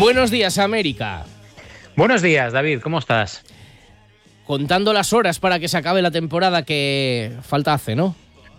Buenos días, América. Buenos días, David, ¿cómo estás? Contando las horas para que se acabe la temporada que falta hace, ¿no?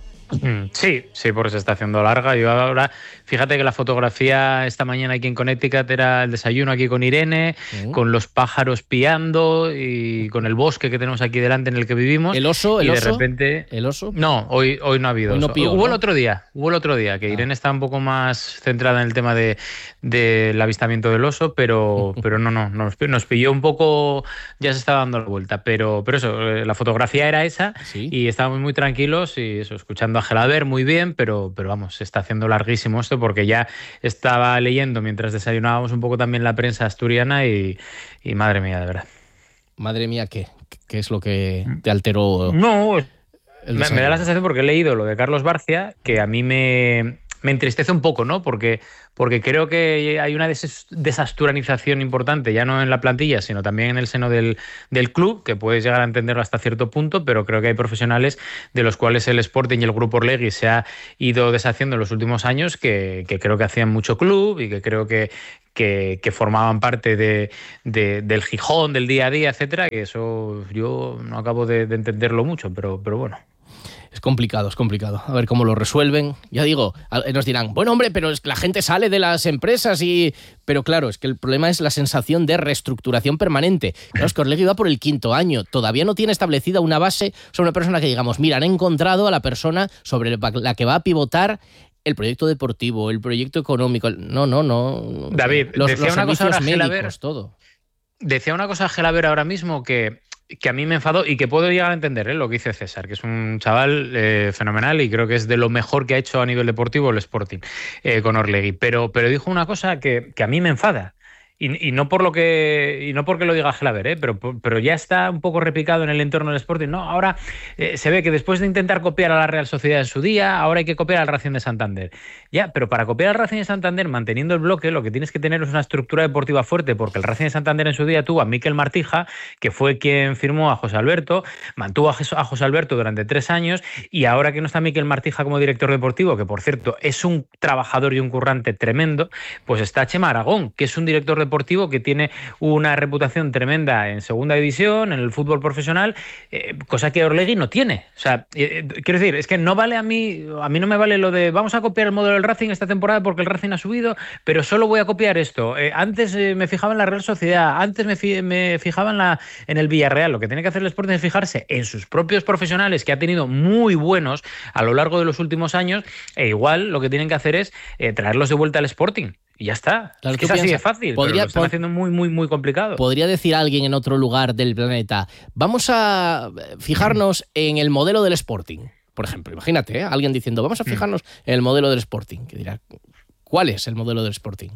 Sí, porque se está haciendo larga. Yo ahora, fíjate que la fotografía esta mañana aquí en Connecticut era el desayuno aquí con Irene, con los pájaros piando y con el bosque que tenemos aquí delante en el que vivimos. ¿El oso? De repente... ¿El oso? No, hoy no ha habido hoy no oso. pilló, Hubo ¿no? el otro día, que Irene está un poco más centrada en el tema del avistamiento del oso, pero no, nos pilló un poco, ya se estaba dando la vuelta, pero eso, la fotografía era esa. ¿Sí? Y estábamos muy tranquilos y eso, escuchando a Gelaber muy bien, pero vamos, se está haciendo larguísimo esto porque ya estaba leyendo mientras desayunábamos un poco también la prensa asturiana y madre mía, de verdad. Madre mía, ¿qué es lo que te alteró? No, me da la sensación porque he leído lo de Carlos Barcia, que a mí me entristece un poco, ¿no? Porque creo que hay una desasturanización importante, ya no en la plantilla, sino también en el seno del club, que puedes llegar a entenderlo hasta cierto punto, pero creo que hay profesionales de los cuales el Sporting y el Grupo Orlegui se ha ido deshaciendo en los últimos años, que creo que hacían mucho club y que creo que formaban parte del Gijón, del día a día, etcétera, que eso yo no acabo de entenderlo mucho, pero bueno. Es complicado. A ver cómo lo resuelven. Ya digo, nos dirán, bueno, hombre, pero es que la gente sale de las empresas y... Pero claro, es que el problema es la sensación de reestructuración permanente. Claro, es que Orlegui va por el 5º año. Todavía no tiene establecida una base sobre una persona que digamos, mira, han encontrado a la persona sobre la que va a pivotar el proyecto deportivo, el proyecto económico. No. David, los decía una cosa servicios ahora médicos, Gelaber, todo. Decía una cosa Gelaber ahora mismo que a mí me enfadó y que puedo llegar a entender lo que dice César, que es un chaval fenomenal y creo que es de lo mejor que ha hecho a nivel deportivo el Sporting con Orlegui. Pero dijo una cosa que a mí me enfada. Y no porque lo diga Gelaber, pero ya está un poco repicado en el entorno del Sporting. No, ahora se ve que después de intentar copiar a la Real Sociedad en su día, ahora hay que copiar al Racing de Santander. Ya, pero para copiar al Racing de Santander, manteniendo el bloque, lo que tienes que tener es una estructura deportiva fuerte, porque el Racing de Santander en su día tuvo a Miquel Martija, que fue quien firmó a José Alberto, mantuvo a José Alberto durante 3 años, y ahora que no está Miquel Martija como director deportivo, que por cierto es un trabajador y un currante tremendo, pues está Chema Aragón, que es un director deportivo que tiene una reputación tremenda en segunda división, en el fútbol profesional, cosa que Orlegui no tiene. O sea, quiero decir, es que no vale a mí no me vale lo de vamos a copiar el modelo del Racing esta temporada porque el Racing ha subido, pero solo voy a copiar esto. Antes me fijaba en la Real Sociedad, antes me fijaba en el Villarreal. Lo que tiene que hacer el Sporting es fijarse en sus propios profesionales, que ha tenido muy buenos a lo largo de los últimos años, e igual lo que tienen que hacer es traerlos de vuelta al Sporting. Y ya está. Claro, es que es así de fácil, pero lo están haciendo muy, muy, muy complicado. Podría decir alguien en otro lugar del planeta, vamos a fijarnos en el modelo del Sporting, por ejemplo. Imagínate, alguien diciendo, vamos a fijarnos en el modelo del Sporting. Que dirá, ¿cuál es el modelo del Sporting?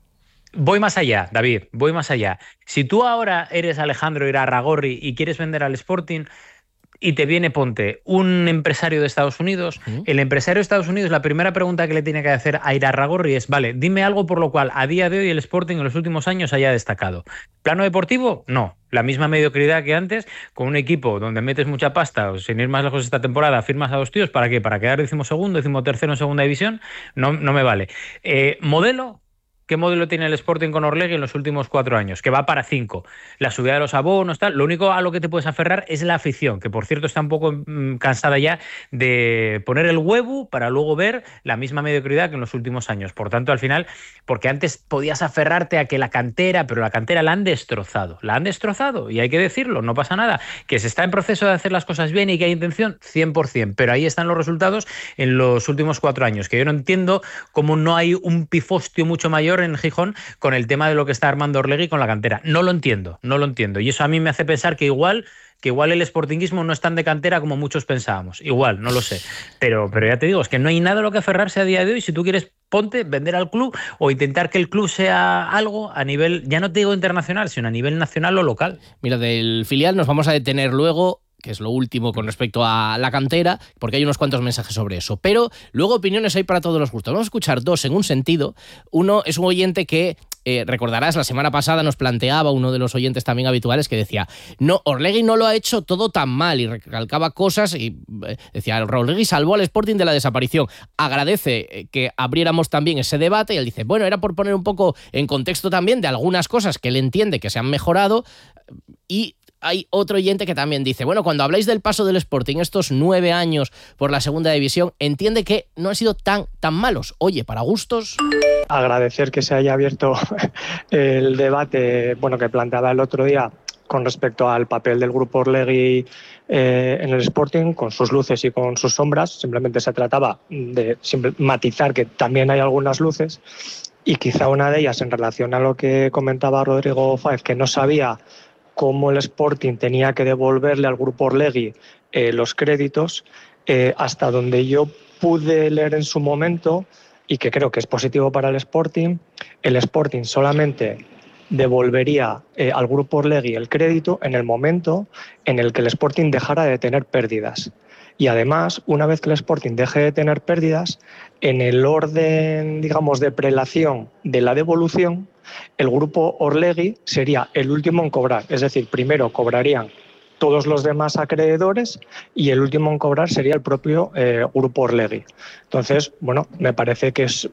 Voy más allá, David, voy más allá. Si tú ahora eres Alejandro Irarragorri y quieres vender al Sporting... y te viene, ponte, un empresario de Estados Unidos, el empresario de Estados Unidos, la primera pregunta que le tiene que hacer a Irarragorri es, vale, dime algo por lo cual a día de hoy el Sporting en los últimos años haya destacado. ¿Plano deportivo? No. La misma mediocridad que antes, con un equipo donde metes mucha pasta, o sin ir más lejos esta temporada, firmas a 2 tíos, ¿para qué? ¿Para quedar 12º, 13º en segunda división? No me vale. ¿Modelo? ¿Qué modelo tiene el Sporting con Orlegui en los últimos 4 años? Que va para 5. La subida de los abonos, tal. Lo único a lo que te puedes aferrar es la afición, que por cierto está un poco cansada ya de poner el huevo para luego ver la misma mediocridad que en los últimos años. Por tanto, al final, porque antes podías aferrarte a que la cantera, pero la cantera la han destrozado. La han destrozado y hay que decirlo, no pasa nada. Que se está en proceso de hacer las cosas bien y que hay intención, 100%. Pero ahí están los resultados en los últimos 4 años, que yo no entiendo cómo no hay un pifostio mucho mayor en Gijón con el tema de lo que está armando Orlegui con la cantera. No lo entiendo. Y eso a mí me hace pensar que igual el sportinguismo no es tan de cantera como muchos pensábamos. Igual, no lo sé. Pero ya te digo, es que no hay nada a lo que aferrarse a día de hoy. Si tú quieres, ponte, vender al club o intentar que el club sea algo a nivel, ya no te digo internacional, sino a nivel nacional o local. Mira, del filial nos vamos a detener luego, que es lo último con respecto a la cantera, porque hay unos cuantos mensajes sobre eso. Pero luego opiniones hay para todos los gustos. Vamos a escuchar 2 en un sentido. Uno es un oyente que recordarás, la semana pasada nos planteaba uno de los oyentes también habituales que decía, no, Orlegui no lo ha hecho todo tan mal, y recalcaba cosas y decía, Orlegui salvó al Sporting de la desaparición. Agradece que abriéramos también ese debate y él dice, bueno, era por poner un poco en contexto también de algunas cosas que él entiende que se han mejorado. Y hay otro oyente que también dice, bueno, cuando habláis del paso del Sporting estos 9 años por la segunda división, entiende que no han sido tan malos. Oye, para gustos. Agradecer que se haya abierto el debate, bueno, que planteaba el otro día con respecto al papel del grupo Orlegui en el Sporting, con sus luces y con sus sombras. Simplemente se trataba de matizar que también hay algunas luces, y quizá una de ellas en relación a lo que comentaba Rodrigo Fáez, que no sabía cómo el Sporting tenía que devolverle al grupo Orlegui los créditos, hasta donde yo pude leer en su momento, y que creo que es positivo para el Sporting solamente devolvería al grupo Orlegui el crédito en el momento en el que el Sporting dejara de tener pérdidas. Y además, una vez que el Sporting deje de tener pérdidas, en el orden, digamos, de prelación de la devolución, el grupo Orlegui sería el último en cobrar. Es decir, primero cobrarían todos los demás acreedores y el último en cobrar sería el propio grupo Orlegui. Entonces, bueno, me parece que es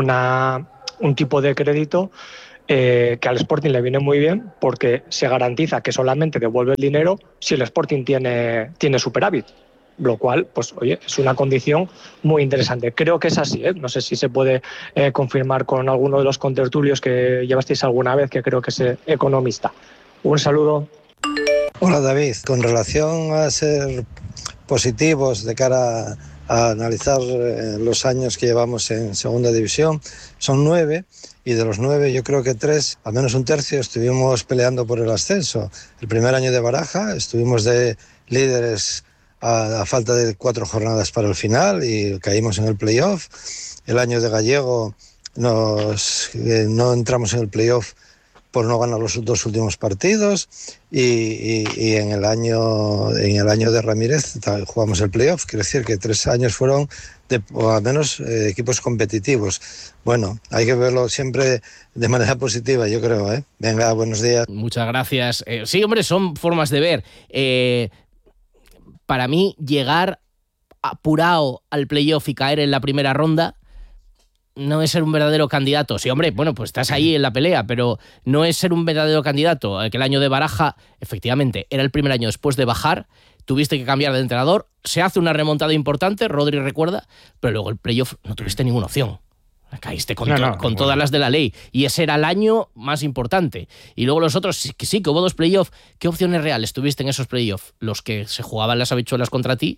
un tipo de crédito que al Sporting le viene muy bien, porque se garantiza que solamente devuelve el dinero si el Sporting tiene superávit. Lo cual, pues oye, es una condición muy interesante. Creo que es así, ¿eh? No sé si se puede confirmar con alguno de los contertulios que llevasteis alguna vez, que creo que es economista. Un saludo. Hola David, con relación a ser positivos de cara a analizar los años que llevamos en segunda división, son 9, y de los 9 yo creo que 3, al menos un tercio, estuvimos peleando por el ascenso. El primer año de Baraja estuvimos de líderes a falta de 4 jornadas para el final y caímos en el playoff. El año de Gallego no entramos en el playoff por no ganar los 2 últimos partidos, y en el año de Ramírez jugamos el playoff. Quiere decir que 3 años fueron o al menos equipos competitivos. Bueno, hay que verlo siempre de manera positiva, yo creo, ¿eh? Venga, buenos días. Muchas gracias. Sí, hombre, son formas de ver. Para mí, llegar apurado al playoff y caer en la primera ronda no es ser un verdadero candidato. Sí, hombre, bueno, pues estás ahí en la pelea, pero no es ser un verdadero candidato. Que el año de Baraja, efectivamente, era el primer año después de bajar, tuviste que cambiar de entrenador, se hace una remontada importante, Rodri recuerda, pero luego el playoff no tuviste ninguna opción. Caíste con todas las de la ley, y ese era el año más importante. Y luego los otros, sí que hubo 2 playoffs. ¿Qué opciones reales tuviste en esos playoffs? Los que se jugaban las habichuelas contra ti.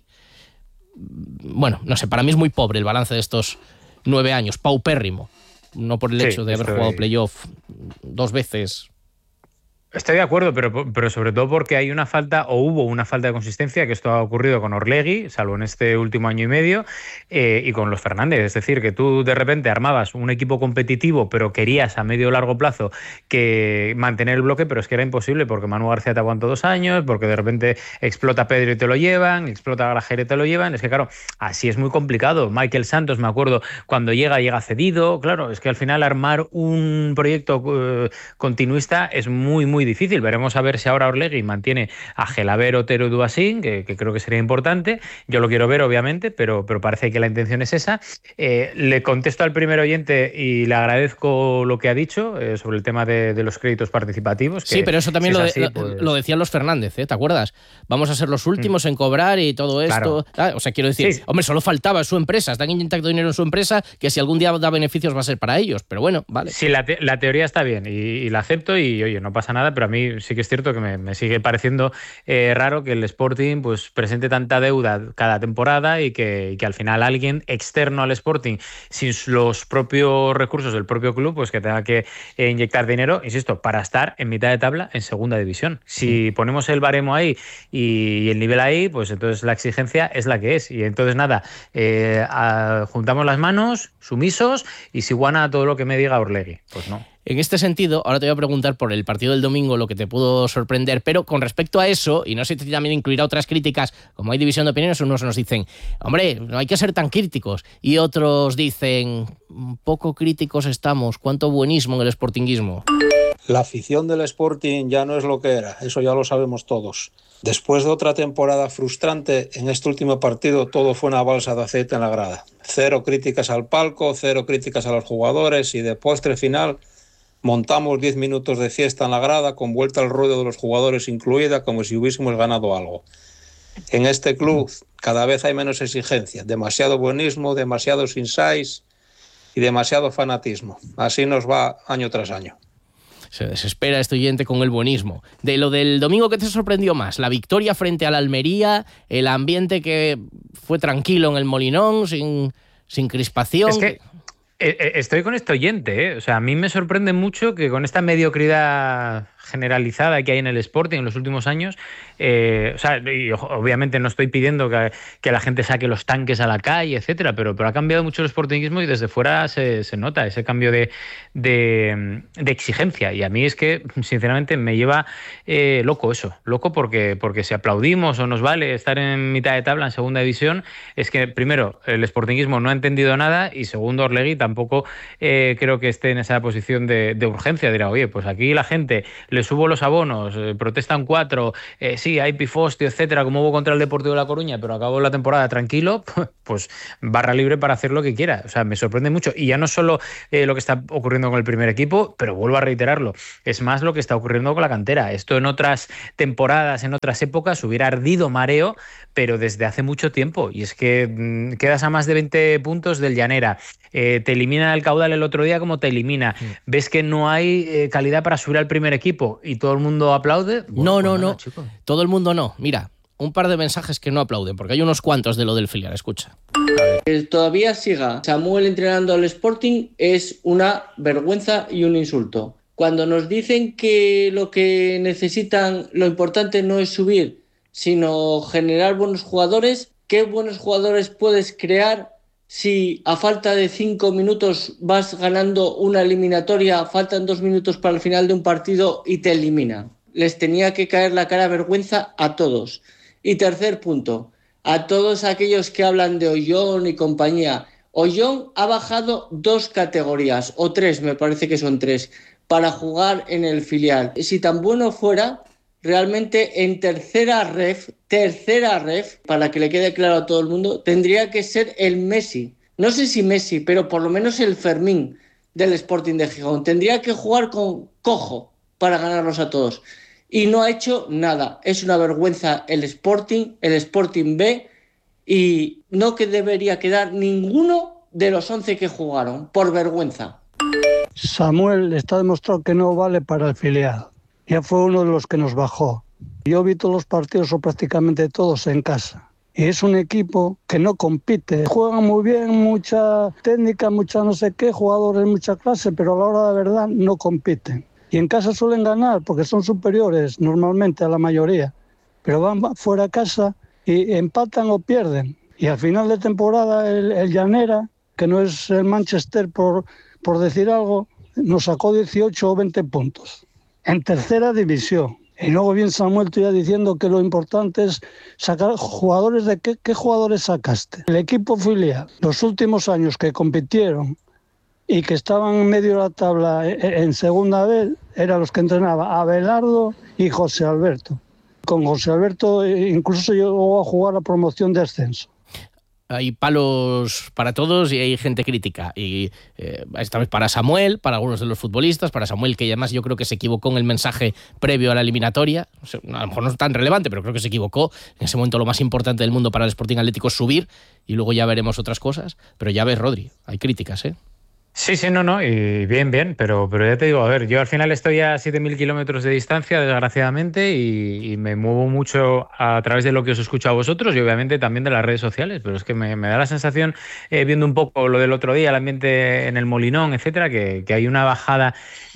Bueno, no sé, para mí es muy pobre el balance de estos 9 años, paupérrimo. No por el hecho de haber jugado playoff 2 veces. Estoy de acuerdo, pero sobre todo porque hay una falta, o hubo una falta de consistencia, que esto ha ocurrido con Orlegui, salvo en este último año y medio, y con los Fernández. Es decir, que tú de repente armabas un equipo competitivo, pero querías a medio o largo plazo que mantener el bloque, pero es que era imposible, porque Manu García te aguantó 2 años, porque de repente explota Pedro y te lo llevan, explota Grajera y te lo llevan. Es que claro, así es muy complicado. Michael Santos, me acuerdo, cuando llega cedido. Claro, es que al final armar un proyecto continuista es muy difícil. Veremos a ver si ahora Orlegui mantiene a Gelaber, Otero y Duasín, que creo que sería importante. Yo lo quiero ver, obviamente, pero parece que la intención es esa. Le contesto al primer oyente y le agradezco lo que ha dicho sobre el tema de los créditos participativos. Que sí, pero eso también si lo decían los Fernández, ¿te acuerdas? Vamos a ser los últimos en cobrar y todo esto. Claro. O sea, quiero decir, hombre, solo faltaba su empresa. Están inyectando dinero en su empresa, que si algún día da beneficios va a ser para ellos. Pero bueno, vale. Sí, la teoría está bien y la acepto, y oye, no pasa nada, pero a mí sí que es cierto que me sigue pareciendo raro que el Sporting pues presente tanta deuda cada temporada y que al final alguien externo al Sporting, sin los propios recursos del propio club, pues que tenga que inyectar dinero, insisto, para estar en mitad de tabla en segunda división. Si ponemos el baremo ahí y el nivel ahí, pues entonces la exigencia es la que es. Y entonces nada, juntamos las manos, sumisos, y si guana todo lo que me diga Orlegui. Pues no. En este sentido, ahora te voy a preguntar por el partido del domingo, lo que te pudo sorprender, pero con respecto a eso, y no sé si también incluirá otras críticas, como hay división de opiniones, unos nos dicen, hombre, no hay que ser tan críticos, y otros dicen, poco críticos estamos, cuánto buenismo en el sportinguismo. La afición del Sporting ya no es lo que era, eso ya lo sabemos todos. Después de otra temporada frustrante, en este último partido todo fue una balsa de aceite en la grada. 0 críticas al palco, 0 críticas a los jugadores y de postre final montamos 10 minutos de fiesta en la grada con vuelta al ruedo de los jugadores incluida como si hubiésemos ganado algo. En este club cada vez hay menos exigencia, demasiado buenismo, demasiados insights y demasiado fanatismo. Así nos va año tras año. Se desespera este oyente con el buenismo. De lo del domingo, ¿qué te sorprendió más? ¿La victoria frente al Almería? ¿El ambiente que fue tranquilo en el Molinón, sin crispación? Es que estoy con este oyente, ¿eh? O sea, a mí me sorprende mucho que con esta mediocridad generalizada que hay en el Sporting en los últimos años, o sea, y obviamente no estoy pidiendo que la gente saque los tanques a la calle, etcétera, pero ha cambiado mucho el sportinguismo y desde fuera se nota ese cambio de exigencia. Y a mí es que, sinceramente, me lleva loco eso. Loco porque si aplaudimos o nos vale estar en mitad de tabla en segunda división, es que, primero, el sportinguismo no ha entendido nada y, segundo, Orlegui tampoco creo que esté en esa posición de urgencia. Dirá, oye, pues aquí la gente le subo los abonos, protestan 4, sí, hay pifostio, etcétera, como hubo contra el Deportivo de La Coruña, pero acabó la temporada tranquilo, pues barra libre para hacer lo que quiera. O sea, me sorprende mucho. Y ya no solo lo que está ocurriendo con el primer equipo, pero vuelvo a reiterarlo, es más lo que está ocurriendo con la cantera. Esto en otras temporadas, en otras épocas, hubiera ardido mareo, pero desde hace mucho tiempo. Y es que quedas a más de 20 puntos del Llanera, te elimina el Caudal el otro día como te elimina. Ves que no hay calidad para subir al primer equipo y todo el mundo aplaude. Bueno, no. Chico. Todo el mundo no. Mira, un par de mensajes que no aplauden, porque hay unos cuantos de lo del filial. Escucha. Que todavía siga Samuel entrenando al Sporting es una vergüenza y un insulto. Cuando nos dicen que lo que necesitan, lo importante no es subir, sino generar buenos jugadores, ¿qué buenos jugadores puedes crear si a falta de 5 minutos vas ganando una eliminatoria, faltan 2 minutos para el final de un partido y te eliminan? Les tenía que caer la cara de vergüenza a todos. Y tercer punto, a todos aquellos que hablan de Ollón y compañía. Ollón ha bajado 2 categorías, o 3, me parece que son 3, para jugar en el filial. Si tan bueno fuera, realmente en tercera ref, para que le quede claro a todo el mundo, tendría que ser el Messi. No sé si Messi, pero por lo menos el Fermín del Sporting de Gijón. Tendría que jugar con cojo para ganarlos a todos. Y no ha hecho nada. Es una vergüenza el Sporting B, y no que debería quedar ninguno de los 11 que jugaron, por vergüenza. Samuel está demostrado que no vale para el filial. Ya fue uno de los que nos bajó. Yo vi todos los partidos o prácticamente todos en casa. Y es un equipo que no compite. Juegan muy bien, mucha técnica, mucha no sé qué, jugadores, mucha clase, pero a la hora de verdad no compiten. Y en casa suelen ganar porque son superiores normalmente a la mayoría. Pero van fuera de casa y empatan o pierden. Y al final de temporada el Llanera, que no es el Manchester por decir algo, nos sacó 18 o 20 puntos. En tercera división. Y luego bien Samuel, tú ya diciendo que lo importante es sacar jugadores. ¿De qué jugadores sacaste? El equipo filial, los últimos años que compitieron y que estaban en medio de la tabla en segunda vez, eran los que entrenaba Abelardo y José Alberto. Con José Alberto incluso se llegó a jugar la promoción de ascenso. Hay palos para todos y hay gente crítica. Y esta vez para Samuel, para algunos de los futbolistas, para Samuel, que además yo creo que se equivocó en el mensaje previo a la eliminatoria. O sea, a lo mejor no es tan relevante, pero creo que se equivocó. En ese momento lo más importante del mundo para el Sporting Atlético es subir y luego ya veremos otras cosas. Pero ya ves, Rodri, hay críticas, ¿eh? Sí, no, y bien, pero ya te digo, a ver, yo al final estoy a 7.000 kilómetros de distancia, desgraciadamente, y me muevo mucho a través de lo que os escucho a vosotros y obviamente también de las redes sociales, pero es que me da la sensación, viendo un poco lo del otro día, el ambiente en el Molinón, etcétera, que hay una bajada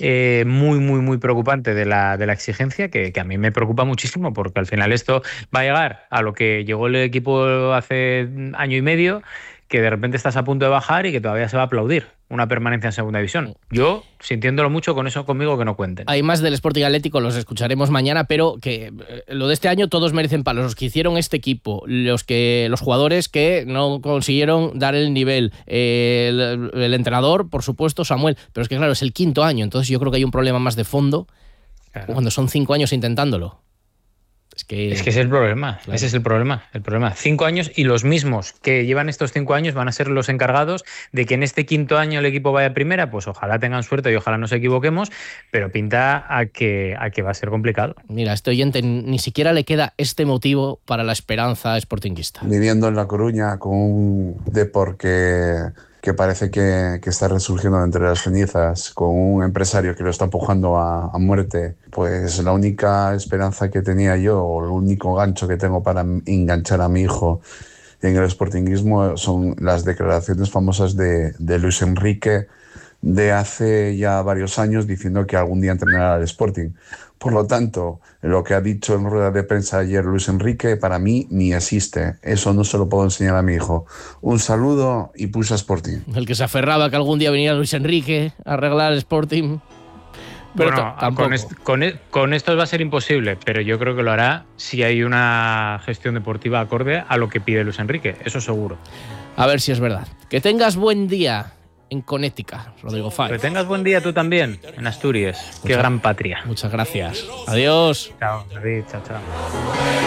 muy preocupante de la exigencia, que a mí me preocupa muchísimo, porque al final esto va a llegar a lo que llegó el equipo hace año y medio, que de repente estás a punto de bajar y que todavía se va a aplaudir una permanencia en segunda división. Yo, sintiéndolo mucho, con eso conmigo que no cuenten. Hay más del Sporting Atlético, los escucharemos mañana, pero que lo de este año todos merecen palos. Los que hicieron este equipo, los jugadores que no consiguieron dar el nivel, el entrenador, por supuesto, Samuel, pero es que claro, es el 5º año, entonces yo creo que hay un problema más de fondo cuando son 5 años intentándolo. Es que es el problema, claro. Ese es el problema. 5 años y los mismos que llevan estos 5 años van a ser los encargados de que en este 5º año el equipo vaya a primera, pues ojalá tengan suerte y ojalá nos equivoquemos, pero pinta a que va a ser complicado. Mira, a este oyente ni siquiera le queda este motivo para la esperanza sportinguista. Viviendo en La Coruña con un deporte que parece que está resurgiendo entre las cenizas, con un empresario que lo está empujando a muerte, pues la única esperanza que tenía yo, o el único gancho que tengo para enganchar a mi hijo en el sportinguismo son las declaraciones famosas de Luis Enrique de hace ya varios años diciendo que algún día entrenará al Sporting. Por lo tanto, lo que ha dicho en rueda de prensa ayer Luis Enrique, para mí ni existe. Eso no se lo puedo enseñar a mi hijo. Un saludo y pulsa Sporting. El que se aferraba que algún día venía Luis Enrique a arreglar el Sporting. Pero bueno, tampoco. Con esto va a ser imposible, pero yo creo que lo hará si hay una gestión deportiva acorde a lo que pide Luis Enrique. Eso seguro. A ver si es verdad. Que tengas buen día en Connecticut, Rodrigo Fáez. Que tengas buen día tú también, en Asturias. Qué gran patria. Muchas gracias. Adiós. Chao, David. Chao.